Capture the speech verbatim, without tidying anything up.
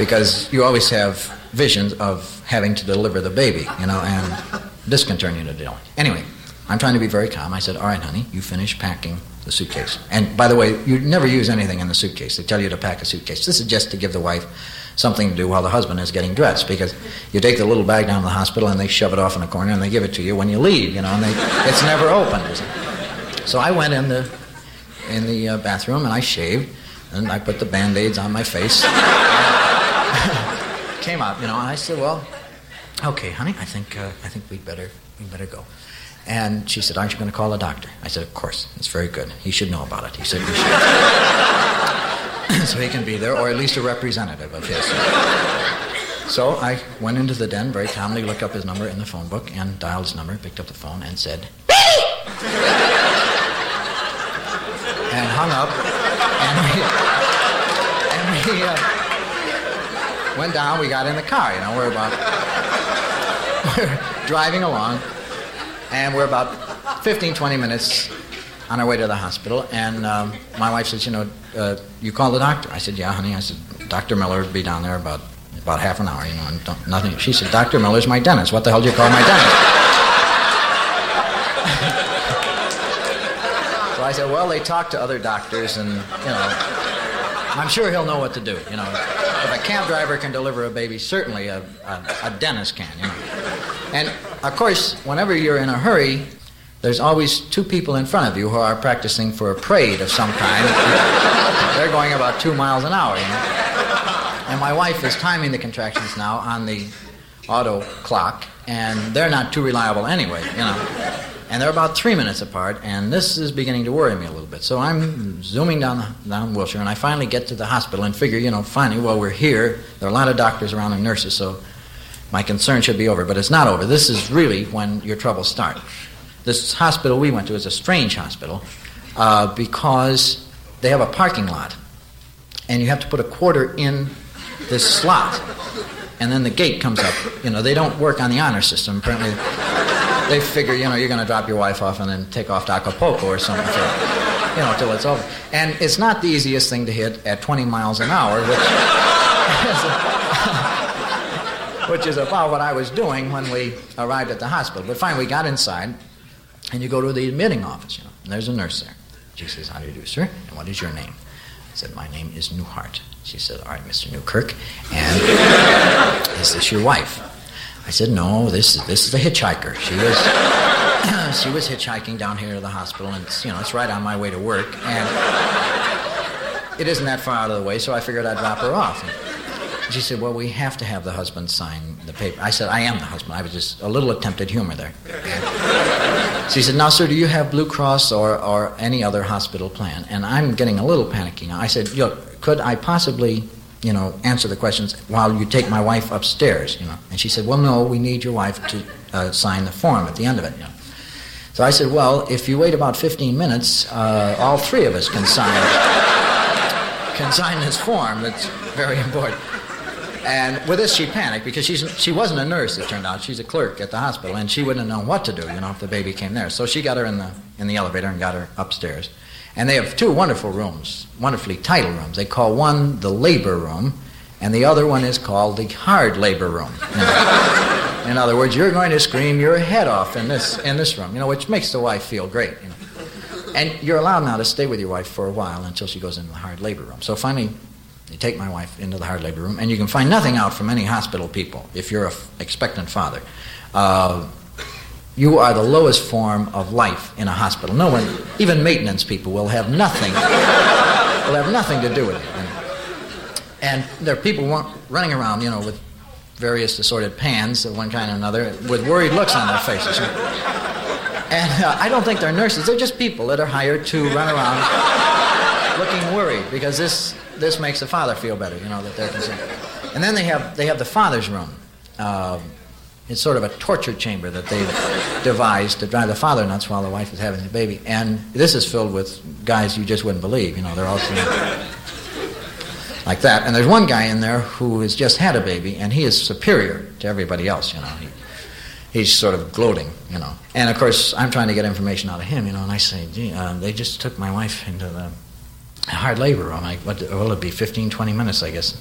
because you always have visions of having to deliver the baby, you know, and this can turn you into delivery. Anyway, I'm trying to be very calm. I said, all right, honey, you finish packing the suitcase. And by the way, you never use anything in the suitcase. They tell you to pack a suitcase. This is just to give the wife something to do while the husband is getting dressed, because you take the little bag down to the hospital and they shove it off in a corner and they give it to you when you leave, you know, and they, it's never opened. So I went in the in the uh, bathroom and I shaved and I put the Band-Aids on my face. Came out, you know, and I said, well, okay, honey, I think uh, I think we'd better we'd better go. And she said, aren't you going to call a doctor? I said, of course, it's very good. He should know about it. He said, we should. So he can be there, or at least a representative of his. So I went into the den, very calmly looked up his number in the phone book and dialed his number, picked up the phone and said, and hung up, and we, and we uh, went down, we got in the car, you know, we're about, we're driving along, and we're about fifteen, twenty minutes on our way to the hospital, and um, my wife says, you know, uh, you call the doctor? I said, yeah, honey. I said, Doctor Miller will be down there about about half an hour, you know, and don't, nothing. She said, Doctor Miller's my dentist. What the hell do you call my dentist? So I said, well, they talk to other doctors, and, you know, I'm sure he'll know what to do, you know. If a cab driver can deliver a baby, certainly a, a, a dentist can, you know. And, of course, whenever you're in a hurry, there's always two people in front of you who are practicing for a parade of some kind. They're going about two miles an hour, you know. And my wife is timing the contractions now on the auto clock, and they're not too reliable anyway, you know. And they're about three minutes apart, and this is beginning to worry me a little bit. So I'm zooming down the, down Wilshire, and I finally get to the hospital and figure, you know, finally, well, we're here. There are a lot of doctors around and nurses, so my concern should be over. But it's not over. This is really when your troubles start. This hospital we went to is a strange hospital uh, because they have a parking lot, and you have to put a quarter in this slot, and then the gate comes up. You know, they don't work on the honor system. Apparently, they figure, you know, you're going to drop your wife off and then take off to Acapulco or something, for, you know, till it's over. And it's not the easiest thing to hit at twenty miles an hour, which is, which is about what I was doing when we arrived at the hospital. But finally, we got inside, and you go to the admitting office, you know, and there's a nurse there. She says, how do you do, sir? And what is your name? I said, my name is Newhart. She said, all right, Mister Newkirk, and is this your wife? I said, no, this is this is a hitchhiker. She was she was hitchhiking down here to the hospital, and it's, you know, it's right on my way to work, and it isn't that far out of the way, so I figured I'd drop her off. And she said, well, we have to have the husband sign the paper. I said, I am the husband. I was just a little attempted humor there. And she said, now, sir, do you have Blue Cross or, or any other hospital plan? And I'm getting a little panicky now. I said, yo, could I possibly, you know, answer the questions while you take my wife upstairs, you know? And she said, well, no, we need your wife to uh, sign the form at the end of it, you know. So I said, well, if you wait about fifteen minutes, uh, all three of us can sign can sign this form. That's very important. And with this, she panicked because she's she wasn't a nurse, it turned out. She's a clerk at the hospital, and she wouldn't have known what to do, you know, if the baby came there. So she got her in the in the elevator and got her upstairs. And they have two wonderful rooms, wonderfully titled rooms. They call one the labor room, and the other one is called the hard labor room. You know? In other words, you're going to scream your head off in this in this room, you know, which makes the wife feel great, you know. And you're allowed now to stay with your wife for a while until she goes into the hard labor room. So finally, you take my wife into the hard labor room, and you can find nothing out from any hospital people if you're an expectant father. Uh, you are the lowest form of life in a hospital. No one, even maintenance people, will have nothing, will have nothing to do with it. You know? And there are people running around, you know, with various assorted pans of one kind or another, with worried looks on their faces. And uh, I don't think they're nurses. They're just people that are hired to run around looking worried, because this this makes the father feel better, you know, that they're concerned. And then they have they have the father's room. Uh, it's sort of a torture chamber that they've devised to drive the father nuts while the wife is having the baby. And this is filled with guys you just wouldn't believe, you know, they're all like that. And there's one guy in there who has just had a baby, and he is superior to everybody else, you know. He, he's sort of gloating, you know. And, of course, I'm trying to get information out of him, you know, and I say, gee, uh, they just took my wife into the hard labor room. I, what, will it be fifteen, twenty minutes, I guess.